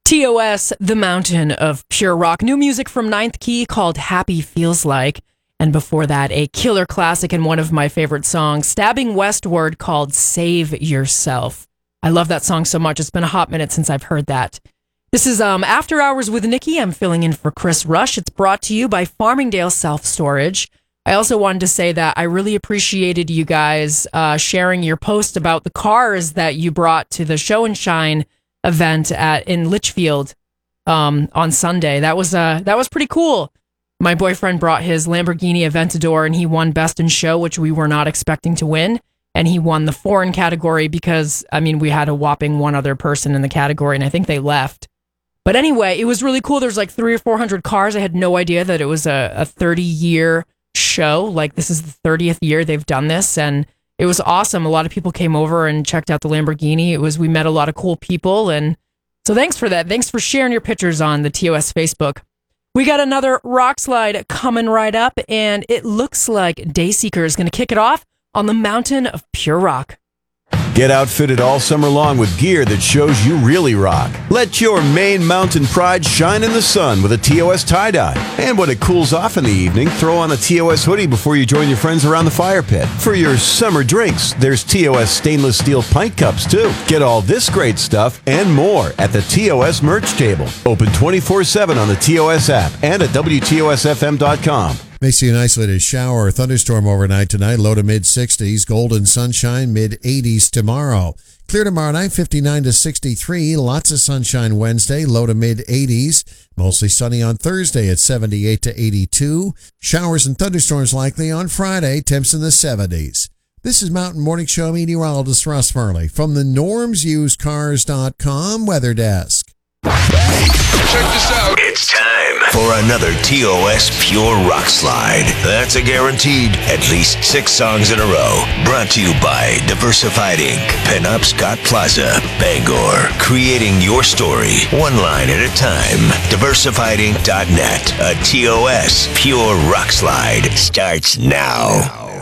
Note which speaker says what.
Speaker 1: TOS, The Mountain of Pure Rock. New music from Ninth Key called Happy Feels Like. And before that, a killer classic and one of my favorite songs, Stabbing Westward, called Save Yourself. I love that song so much. It's been a hot minute since I've heard that. This is After Hours with Nikki. I'm filling in for Chris Rush. It's brought to you by Farmingdale Self-Storage. I also wanted to say that I really appreciated you guys sharing your post about the cars that you brought to the Show and Shine event in Litchfield on Sunday. That was pretty cool. My boyfriend brought his Lamborghini Aventador and he won Best in Show, which we were not expecting to win. And he won the foreign category because, we had a whopping one other person in the category and I think they left. But anyway, it was really cool. There's like 300 or 400 cars. I had no idea that it was a 30-year show. Like, this is the 30th year they've done this. And it was awesome. A lot of people came over and checked out the Lamborghini. We met a lot of cool people. And so thanks for that. Thanks for sharing your pictures on the TOS Facebook. We got another rock slide coming right up, and it looks like Dayseeker is going to kick it off on the Mountain of Pure Rock.
Speaker 2: Get outfitted all summer long with gear that shows you really rock. Let your Maine mountain pride shine in the sun with a TOS tie-dye. And when it cools off in the evening, throw on a TOS hoodie before you join your friends around the fire pit. For your summer drinks, there's TOS stainless steel pint cups too. Get all this great stuff and more at the TOS merch table. Open 24/7 on the TOS app and at WTOSFM.com.
Speaker 3: May see an isolated shower or thunderstorm overnight tonight, low to mid-60s. Golden sunshine, mid-80s tomorrow. Clear tomorrow night, 59 to 63. Lots of sunshine Wednesday, low to mid-80s. Mostly sunny on Thursday at 78 to 82. Showers and thunderstorms likely on Friday, temps in the 70s. This is Mountain Morning Show meteorologist Russ Murley from the normsusedcars.com weather desk.
Speaker 4: Check this out.
Speaker 5: It's time for another TOS Pure Rock Slide. That's a guaranteed at least 6 songs in a row. Brought to you by Diversified Inc., Pinup Scott Plaza, Bangor. Creating your story, one line at a time. DiversifiedInc.net. A TOS Pure Rock Slide starts now.